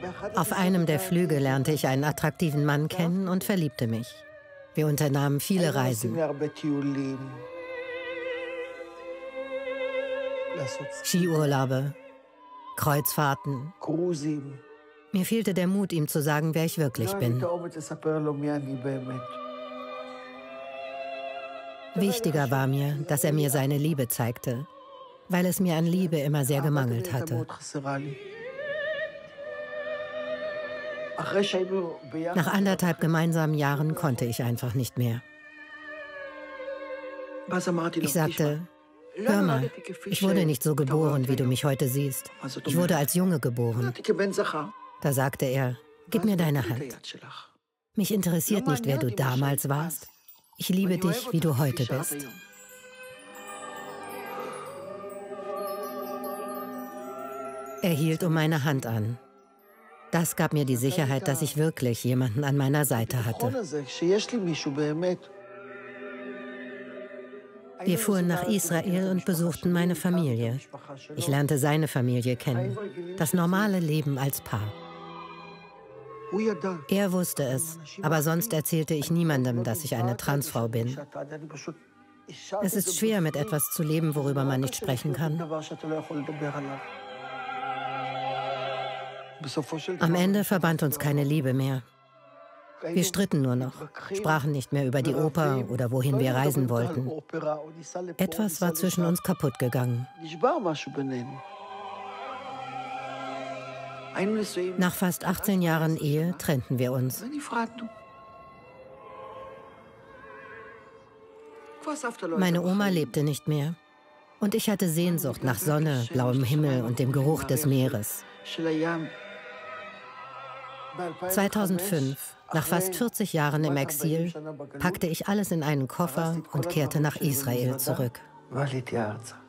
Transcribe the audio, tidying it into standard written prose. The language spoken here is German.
Auf einem der Flüge lernte ich einen attraktiven Mann kennen und verliebte mich. Wir unternahmen viele Reisen. Skiurlaube, Kreuzfahrten. Mir fehlte der Mut, ihm zu sagen, wer ich wirklich bin. Wichtiger war mir, dass er mir seine Liebe zeigte, weil es mir an Liebe immer sehr gemangelt hatte. Nach 1,5 gemeinsamen Jahren konnte ich einfach nicht mehr. Ich sagte, hör mal, ich wurde nicht so geboren, wie du mich heute siehst. Ich wurde als Junge geboren. Da sagte er, gib mir deine Hand. Mich interessiert nicht, wer du damals warst. Ich liebe dich, wie du heute bist. Er hielt um meine Hand an. Das gab mir die Sicherheit, dass ich wirklich jemanden an meiner Seite hatte. Wir fuhren nach Israel und besuchten meine Familie. Ich lernte seine Familie kennen. Das normale Leben als Paar. Er wusste es, aber sonst erzählte ich niemandem, dass ich eine Transfrau bin. Es ist schwer, mit etwas zu leben, worüber man nicht sprechen kann. Am Ende verband uns keine Liebe mehr. Wir stritten nur noch, sprachen nicht mehr über die Oper oder wohin wir reisen wollten. Etwas war zwischen uns kaputt gegangen. Nach fast 18 Jahren Ehe trennten wir uns. Meine Oma lebte nicht mehr. Und ich hatte Sehnsucht nach Sonne, blauem Himmel und dem Geruch des Meeres. 2005, nach fast 40 Jahren im Exil, packte ich alles in einen Koffer und kehrte nach Israel zurück.